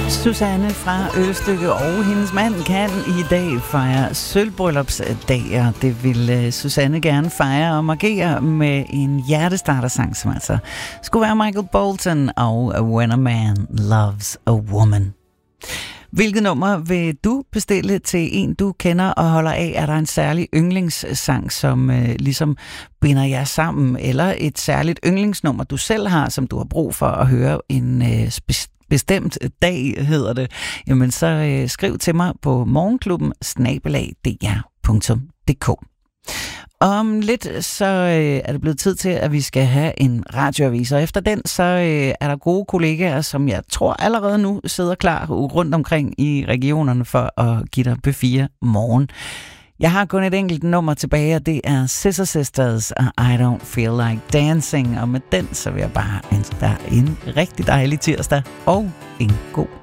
Susanne fra Ølstykke og hendes mand kan i dag fejre sølvbryllupsdag, og det vil Susanne gerne fejre og markere med en hjertestartersang, som altså skulle være Michael Bolton og When a Man Loves a Woman. Hvilket nummer vil du bestille til en, du kender og holder af? Er der en særlig yndlingssang, som ligesom binder jer sammen, eller et særligt yndlingsnummer, du selv har, som du har brug for at høre en bestemt dag, hedder det, jamen så skriv til mig på morgenklubben@dr.dk. Om lidt så er det blevet tid til, at vi skal have en radioavis, og efter den så er der gode kollegaer, som jeg tror allerede nu sidder klar rundt omkring i regionerne for at give dig P4 morgen. Jeg har kun et enkelt nummer tilbage, og det er Scissor Sisters og I Don't Feel Like Dancing, og med den så vil jeg bare ønske dig en rigtig dejlig tirsdag og en god